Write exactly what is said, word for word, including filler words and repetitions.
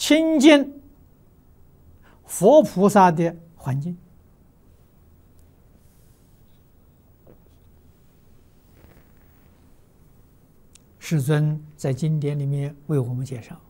亲近佛菩萨的环境。世尊在经典里面为我们介绍，